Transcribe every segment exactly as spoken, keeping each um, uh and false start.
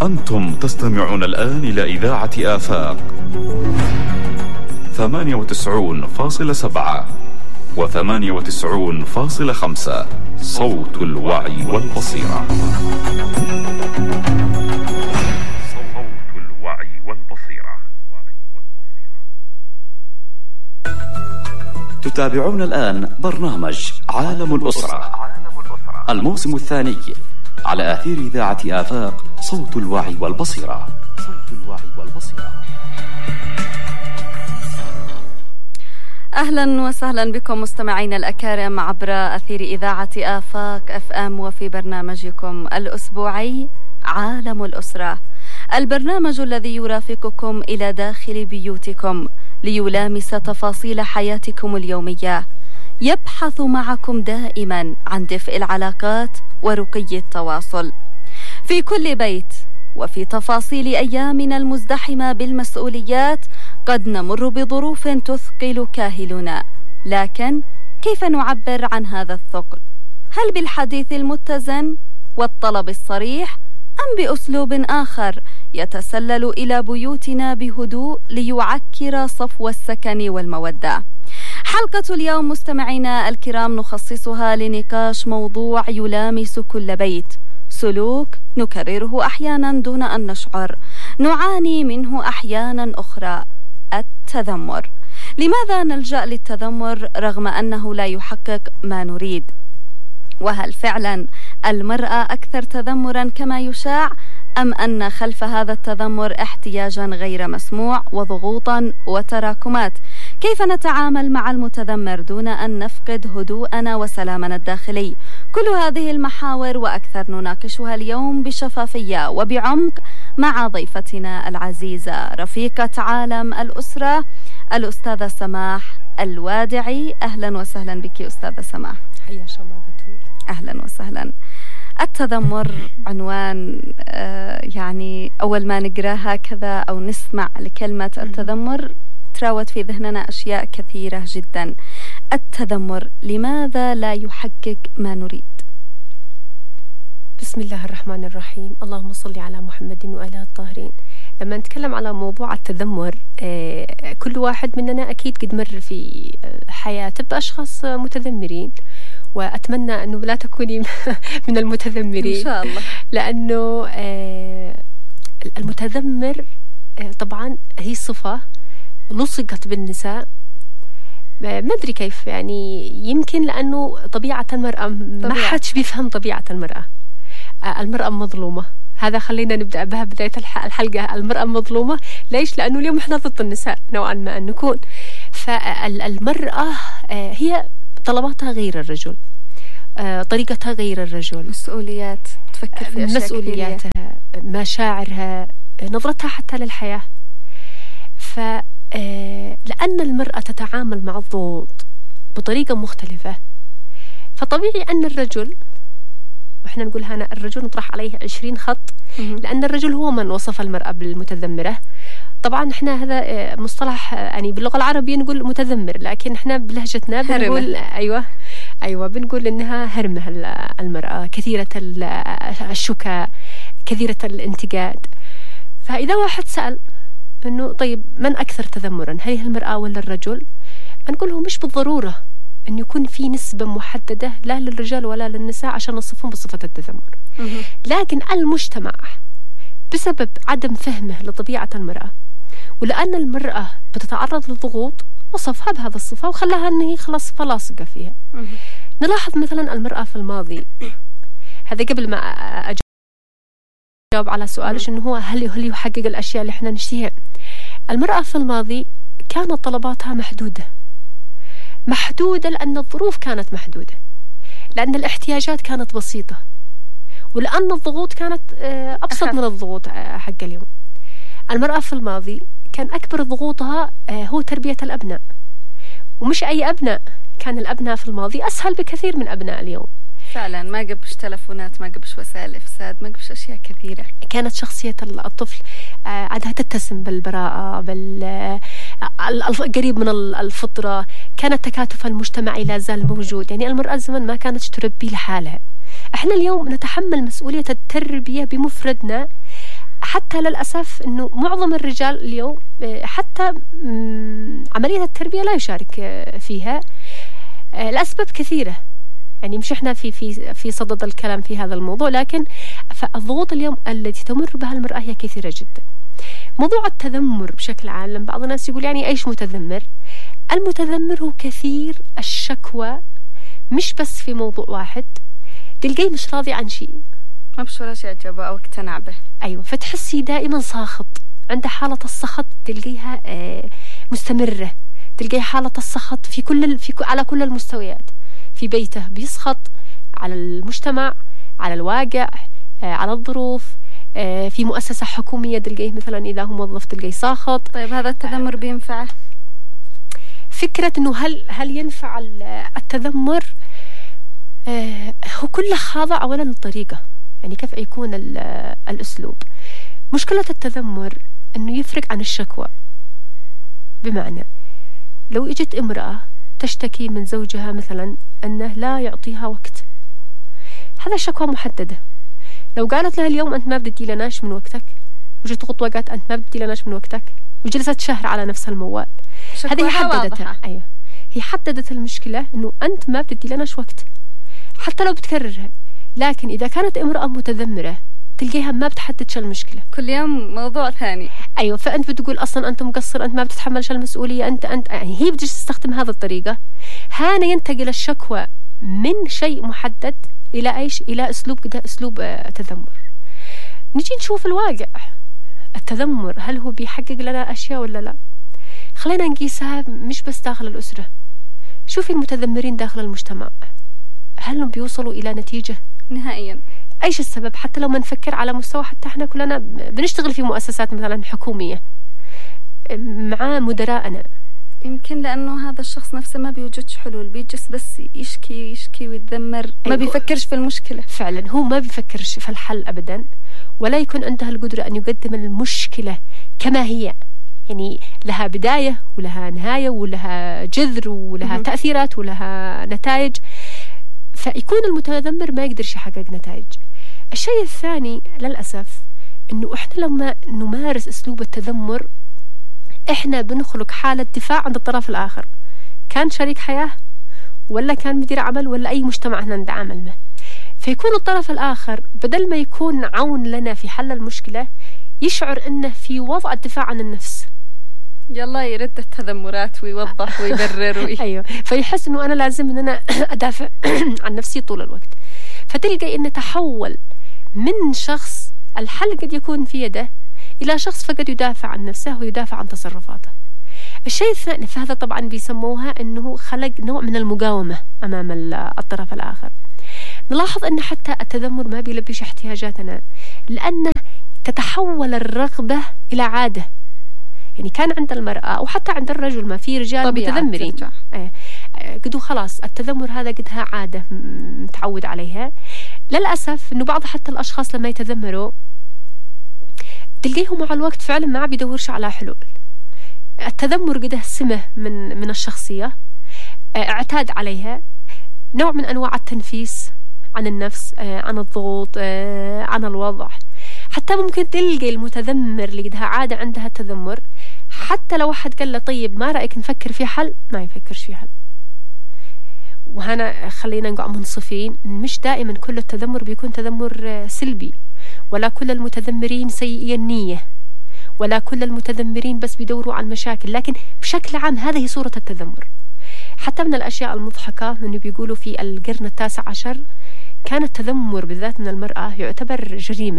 أنتم تستمعون الآن إلى إذاعة آفاق ثمانية وتسعون فاصلة سبعة وثمانية وتسعون فاصلة خمسة، صوت الوعي والبصيرة. صوت الوعي والبصيرة. تتابعون الآن برنامج عالم الأسرة، الموسم الثاني على أثير إذاعة آفاق، صوت الوعي والبصيرة. صوت الوعي والبصيرة. أهلا وسهلا بكم مستمعين الأكارم عبر أثير إذاعة آفاق أف أم، وفي برنامجكم الأسبوعي عالم الأسرة، البرنامج الذي يرافقكم إلى داخل بيوتكم ليلامس تفاصيل حياتكم اليومية، يبحث معكم دائما عن دفء العلاقات ورقي التواصل في كل بيت. وفي تفاصيل أيامنا المزدحمة بالمسؤوليات قد نمر بظروف تثقل كاهلنا، لكن كيف نعبر عن هذا الثقل؟ هل بالحديث المتزن والطلب الصريح، أم بأسلوب آخر يتسلل إلى بيوتنا بهدوء ليعكر صفو السكن والمودة؟ حلقة اليوم مستمعينا الكرام نخصصها لنقاش موضوع يلامس كل بيت، سلوك نكرره أحيانا دون أن نشعر، نعاني منه أحيانا أخرى، التذمر. لماذا نلجأ للتذمر رغم أنه لا يحقق ما نريد؟ وهل فعلا المرأة أكثر تذمرا كما يشاع، أم أن خلف هذا التذمر احتياجا غير مسموع وضغوطا وتراكمات؟ كيف نتعامل مع المتذمر دون أن نفقد هدوءنا وسلامنا الداخلي؟ كل هذه المحاور وأكثر نناقشها اليوم بشفافية وبعمق مع ضيفتنا العزيزة رفيقة عالم الأسرة الأستاذة سماح الوادعي. أهلا وسهلا بك أستاذة سماح. حياك الله بتول. أهلا وسهلا. التذمر عنوان آه يعني أول ما نقراها كذا أو نسمع لكلمة التذمر تراود في ذهننا أشياء كثيرة جدا. التذمر لماذا لا يحقق ما نريد؟ بسم الله الرحمن الرحيم، اللهم صل على محمد وآله الطاهرين. لما نتكلم على موضوع التذمر، آه كل واحد مننا أكيد قد مر في حياته بأشخاص متذمرين، وأتمنى أنه لا تكوني من المتذمرين إن شاء الله، لأنه آه المتذمر آه طبعا هي صفة لصقت بالنساء، ما أدري كيف، يعني يمكن لأنه طبيعة المرأة ما حدش بيفهم طبيعة المرأة. آه المرأة مظلومة، هذا خلينا نبدأ بها بداية الحلقة. المرأة مظلومة ليش؟ لأنه اليوم إحنا ضد النساء نوعا ما أن نكون. فالمرأة آه هي طلباتها غير الرجل، آه طريقتها غير الرجل، مسؤوليات تفكر في أشياء مسؤولياتها كثيرة. مشاعرها، نظرتها حتى للحياة. ف لأن المرأة تتعامل مع الضغوط بطريقة مختلفة، فطبيعي أن الرجل، وإحنا نقول هنا الرجل نطرح عليه عشرين خط، لأن الرجل هو من وصف المرأة بالمتذمرة. طبعا إحنا هذا مصطلح يعني باللغة العربية نقول متذمر، لكن إحنا بلهجتنا بنقول هرمة. أيوة أيوة بنقول إنها هرمة المرأة، كثيرة الشكا، كثيرة الانتقاد. فإذا واحد سأل إنه طيب من أكثر تذمرا، هل هي المرأة ولا الرجل؟ نقوله مش بالضرورة أن يكون في نسبة محددة لا للرجال ولا للنساء عشان نصفهم بصفة التذمر، لكن المجتمع بسبب عدم فهمه لطبيعة المرأة، ولأن المرأة بتتعرض للضغوط وصفها بهذا الصفة وخلاها أن هي خلاص صفة لاصقة فيها. نلاحظ مثلا المرأة في الماضي، هذا قبل ما أجاوب جاوب على سؤالش إنه هو هل هل يحقق الأشياء اللي إحنا نشتهيها. المرأة في الماضي كانت طلباتها محدودة محدودة لأن الظروف كانت محدودة، لأن الاحتياجات كانت بسيطة، ولأن الضغوط كانت أبسط من الضغوط حق اليوم. المرأة في الماضي كان أكبر ضغوطها هو تربية الأبناء، ومش أي أبناء، كان الأبناء في الماضي أسهل بكثير من أبناء اليوم. فعلا ما قبش تلفونات، ما قبش وسائل إفساد، ما قبش أشياء كثيرة. كانت شخصية الطفل عندها تتسم بالبراءة، بال قريب من الفطرة، كان التكاتف المجتمعي لا زال موجود. يعني المرأة زمان ما كانت تربي لحالها، احنا اليوم نتحمل مسؤولية التربية بمفردنا حتى للأسف أنه معظم الرجال اليوم حتى عملية التربية لا يشارك فيها لأسباب كثيرة. يعني مش احنا في في في صدد الكلام في هذا الموضوع، لكن فالضغوط اليوم التي تمر بها المرأة هي كثيرة جدا. موضوع التذمر بشكل عام، بعض الناس يقول يعني ايش متذمر؟ المتذمر هو كثير الشكوى، مش بس في موضوع واحد، تلقيه مش راضي عن شيء، ما بشوف شيء عجبه او اقتنع به. ايوه، فتحسي دائما ساخط، عنده حالة السخط تلقيها آه مستمرة، تلقيه حالة السخط في كل في على كل المستويات. في بيته بيسخط، على المجتمع، على الواقع، آه على الظروف، آه في مؤسسة حكومية تلقيه مثلا إذا هو موظف تلقيه ساخط. طيب هذا التذمر بينفعه؟ فكرة إنه هل هل ينفع التذمر؟ آه هو كله خاضع أولا الطريقة، يعني كيف يكون الأسلوب. مشكلة التذمر إنه يفرق عن الشكوى. بمعنى لو اجت امرأة تشتكي من زوجها مثلا أنه لا يعطيها وقت، هذا شكوى محددة. لو قالت لها اليوم أنت ما بدي لناش من وقتك، وجت خطوة قالت أنت ما بدي لناش من وقتك، وجلست شهر على نفس الموال، هذه حددتها. أيوة، هي حددت المشكلة إنه أنت ما بدي لناش وقت، حتى لو بتكررها. لكن إذا كانت امرأة متذمرة تلقيها ما بتحددش المشكلة، كل يوم موضوع ثاني. أيوة، فأنت بتقول أصلا أنت مقصر، أنت ما بتتحملش المسؤولية، أنت أنت يعني هي بتجي تستخدم هذه الطريقة. هنا ينتقل الشكوى من شيء محدد إلى إيش؟ إلى أسلوب كده، أسلوب آه تذمر. نجي نشوف الواقع، التذمر هل هو بيحقق لنا أشياء ولا لا؟ خلينا نقيسها مش بس داخل الأسرة. شوفي المتذمرين داخل المجتمع، هل هم بيوصلوا إلى نتيجة؟ نهائيا. ايش السبب؟ حتى لو ما نفكر على مستوى، حتى احنا كلنا بنشتغل في مؤسسات مثلا حكومية مع مدراءنا، يمكن لانه هذا الشخص نفسه ما بيوجدش حلول، بيجلس بس يشكي يشكي ويتذمر، ما بيفكرش في المشكلة. فعلا هو ما بيفكرش في الحل ابدا، ولا يكون عنده القدرة ان يقدم المشكلة كما هي، يعني لها بداية ولها نهاية ولها جذر ولها م- تأثيرات ولها نتائج. فيكون المتذمر ما يقدرش يحقق نتائج. الشيء الثاني للأسف إنه إحنا لما نمارس أسلوب التذمر إحنا بنخلق حالة دفاع عند الطرف الآخر، كان شريك حياة ولا كان مدير عمل ولا أي مجتمع إحنا نتعامل معه. فيكون الطرف الآخر بدل ما يكون عون لنا في حل المشكلة، يشعر إنه في وضع الدفاع عن النفس، يلا يرد التذمرات ويوضح ويبرر وي... أيوه، فيحس إنه أنا لازم إن أنا أدافع عن نفسي طول الوقت. فتلقى إنه تحول من شخص الحل قد يكون في يده إلى شخص فقد يدافع عن نفسه ويدافع عن تصرفاته. الشيء الثاني، فهذا طبعا بيسموها إنه خلق نوع من المقاومة أمام الطرف الآخر. نلاحظ إن حتى التذمر ما بيلبيش احتياجاتنا، لأنه تتحول الرغبة إلى عادة. يعني كان عند المرأة أو حتى عند الرجل، ما في رجال متذمرين، آه. قدوا خلاص التذمر هذا قدها عادة متعود عليها. للأسف إنه بعض حتى الأشخاص لما يتذمروا تلقيهم مع الوقت فعلا ما بيدورش على حلول. التذمر قده سمة من من الشخصية، آه اعتاد عليها، نوع من أنواع التنفيس عن النفس، آه عن الضغوط، آه عن الوضع. حتى ممكن تلقي المتذمر اللي قدها عادة عندها التذمر، حتى لو واحد قال له طيب ما رأيك نفكر في حل، ما يفكرش في حل. وهنا خلينا نقع منصفين، مش دائما كل التذمر بيكون تذمر سلبي، ولا كل المتذمرين سيئي النية، ولا كل المتذمرين بس بيدوروا عن مشاكل. لكن بشكل عام هذه صورة التذمر. حتى من الأشياء المضحكة إنه بيقولوا في القرن التاسع عشر كان التذمر بالذات من المرأة يعتبر جريمة،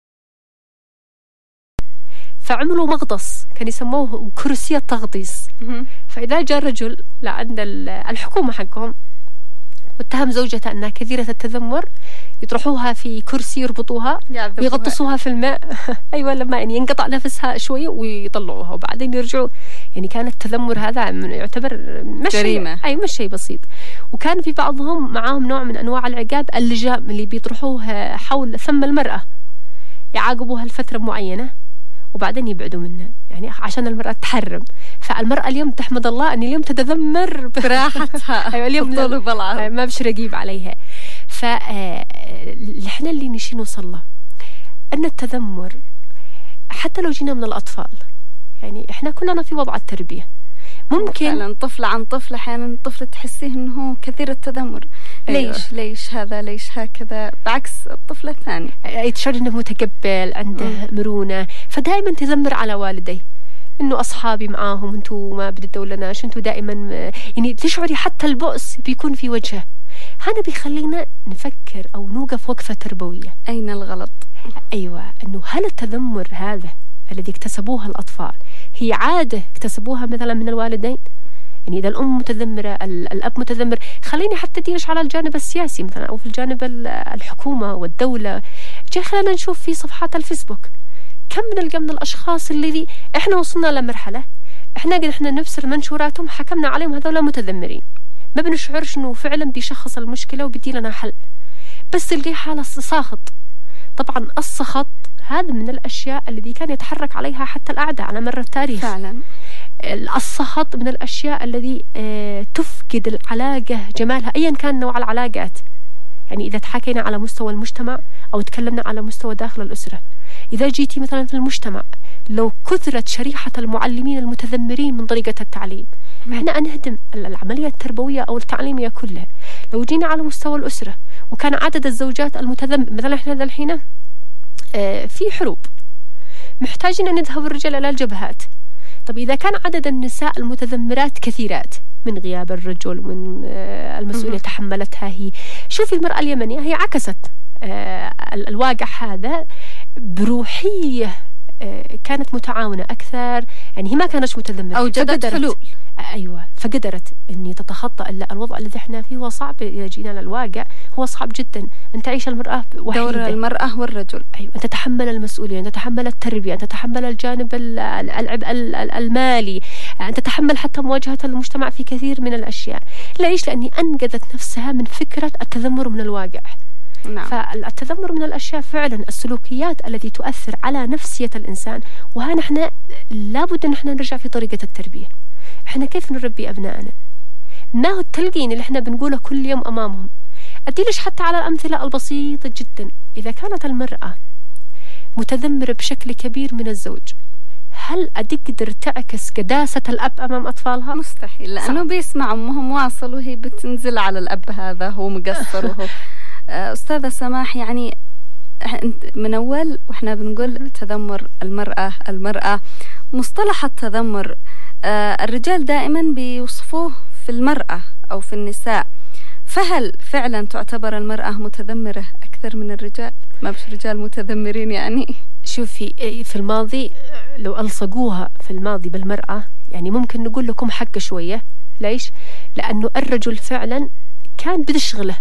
فعملوا مغطس كان يسموه كرسي التغطيس. فإذا جاء رجل لعند الحكومة حقهم واتهم زوجته أنها كثيرة التذمر، يطرحوها في كرسي يربطوها ويغطسوها في الماء. أيوة، لما يعني ينقطع نفسها شوية ويطلعوها وبعدين يرجعوا. يعني كان التذمر هذا يعتبر مش جريمة، أي مش شيء بسيط. وكان في بعضهم معاهم نوع من أنواع العقاب، اللجام اللي بيطرحوه حول فم المرأة، يعاقبوها لفترة معينة وبعدين يبعدوا منها، يعني عشان المرأة تحرم. فالمرأة اليوم تحمد الله أن اليوم تتذمر براحتها. أيوة، اليوم ما بش رقيب عليها. فإحنا اللي نشي نوصل له أن التذمر حتى لو جينا من الأطفال، يعني إحنا كلنا في وضع التربية، ممكن فعلا طفل عن طفل أحيانا طفل تحسيه إنه كثير التذمر. أيوة. ليش ليش هذا ليش هكذا، بعكس الطفل الثاني يتشعر إنه متقبل، عنده م. مرونة، فدائما تذمر على والديه إنه أصحابي معاهم أنتوا ما بدتوا لناش، أنتوا دائما يعني تشعري حتى البؤس بيكون في وجهه. هذا بيخلينا نفكر أو نوقف وقفة تربوية. أين الغلط؟ أيوة، إنه هل التذمر هذا الذي اكتسبوها الأطفال هي عادة اكتسبوها مثلا من الوالدين؟ يعني إذا الأم متذمرة، الأب متذمر، خليني حتى دينش على الجانب السياسي مثلا أو في الجانب الحكومة والدولة. جاي خلينا نشوف في صفحات الفيسبوك كم نلقى من الأشخاص اللي إحنا وصلنا لمرحلة إحنا قد إحنا نفسر منشوراتهم حكمنا عليهم هذولا متذمرين، ما بنشعرش إنه فعلا بيشخص المشكلة وبيدي لنا حل، بس اللي حالة ساخط. طبعا السخط هذا من الأشياء الذي كان يتحرك عليها حتى الأعداء على مر التاريخ. فعلا السخط من الأشياء الذي تفقد العلاقة جمالها أيا كان نوع العلاقات. يعني إذا تحكينا على مستوى المجتمع أو تكلمنا على مستوى داخل الأسرة، إذا جيتي مثلا في المجتمع لو كثرت شريحة المعلمين المتذمرين من طريقة التعليم، احنا أنهدم العملية التربوية أو التعليمية كلها. لو جينا على مستوى الأسرة وكان عدد الزوجات المتذمر، مثلا احنا ذا الحين اه في حروب محتاجين أن نذهب الرجال إلى الجبهات. طب إذا كان عدد النساء المتذمرات كثيرات من غياب الرجل ومن اه المسؤولية تحملتها هي، شوفي المرأة اليمنية هي عكست اه الواقع هذا بروحية، كانت متعاونة أكثر، يعني هي ما كانت متذمرة، أوجدت حلول. أيوة، فقدرت أني تتخطى الوضع الذي احنا فيه هو صعب. إذا جينا للواقع هو صعب جدا أن تعيش المرأة وحيدة. دور المرأة والرجل، أيوة، أن تتحمل المسؤولية، أن تتحمل التربية، أن تتحمل الجانب العبء المالي، أن تتحمل حتى مواجهة المجتمع في كثير من الأشياء. ليش؟ لأني أنقذت نفسها من فكرة التذمر من الواقع. نعم. فالتذمر من الأشياء فعلا السلوكيات التي تؤثر على نفسية الإنسان، وها نحن لابد أن نحن نرجع في طريقة التربية. احنا كيف نربي أبنائنا؟ ما هو التلقين اللي احنا بنقوله كل يوم أمامهم؟ أديلش حتى على الأمثلة البسيطة جدا. إذا كانت المرأة متذمرة بشكل كبير من الزوج، هل أتقدر تعكس قداسة الأب أمام أطفالها؟ مستحيل، لأنه صعب. بيسمع أمهم واصل وهي بتنزل على الأب هذا هو مقصر وهو أستاذة سماح، يعني من أول وإحنا بنقول تذمر المرأة المرأة مصطلح التذمر آه الرجال دائما بيوصفوه في المرأة أو في النساء، فهل فعلا تعتبر المرأة متذمرة أكثر من الرجال؟ ما بش رجال متذمرين يعني؟ شوفي، في الماضي لو ألصقوها في الماضي بالمرأة يعني ممكن نقول لكم حق شوية. ليش؟ لأنه الرجل فعلا كان بتشغله